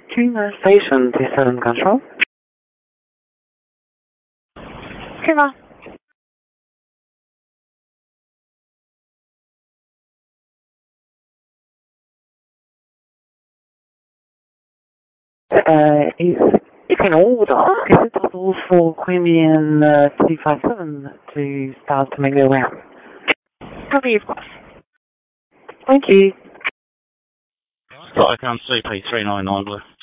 Tuna Station, T7 Control. Tuna. It's in order. Is it possible for Queenian 257 to start to make their way out? Copy, of course. Thank you. I can't see P399 Blue.